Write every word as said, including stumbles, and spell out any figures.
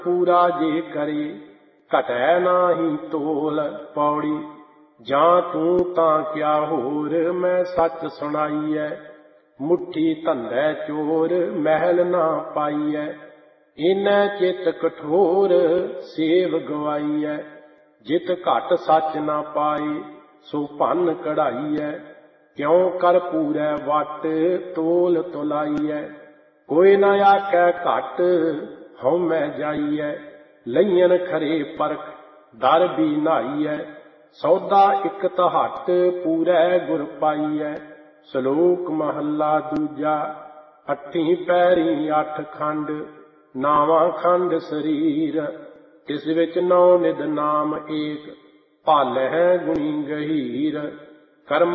ਪੂਰਾ ਜੇ ਕਰੇ ਘਟੈ ਨਾਹੀ ਤੋਲ। ਪੌੜੀ ਜਾਂ ਤੂੰ ਤਾਂ ਕਿਆ ਹੋਰ ਮੈਂ ਸੱਚ ਸੁਣਾਈਐ। ਮੁੱਠੀ ਧੰਦੈ ਚੋਰ ਮਹਿਲ ਨਾ ਪਾਈਐ। ਇਨੈ ਚਿਤ ਕਠੋਰ ਸੇਵ ਗਵਾਈਐ। ਜਿਤ ਘਟ ਸੱਚ ਨਾ ਪਾਏ ਸੋ ਭੰਨ ਕਢਾਈਐ। ਕਿਉ ਕਰ ਪੂਰੈ ਵਟ ਤੋਲ ਤੁਲਾਈਐ। ਕੋਈ ਨ ਆਖੈ ਘਟ ਹਉਮੈ ਜਾਈਐ। ਲਈਅਨ ਖਰੇ ਪਰਖ ਦਰ ਵੀ ਨਾਈਐ। ਸੌਦਾ ਇਕ ਤਹਟ ਪੂਰੈ ਗੁਰ ਪਾਈਐ। ਸਲੋਕ ਮਹੱਲਾ ਦੂਜਾ। ਅੱਠੀ ਪੈਰੀ ਅੱਠ ਖੰਡ ਨਾਵਾਂ ਖੰਡ ਸਰੀਰ। ਤਿਸ ਵਿੱਚ ਨੌ ਨਿਧ ਨਾਮ ਏਕ ਭਾਲਹਿ ਗੁਣੀ ਗਹੀਰ। ਕਰਮ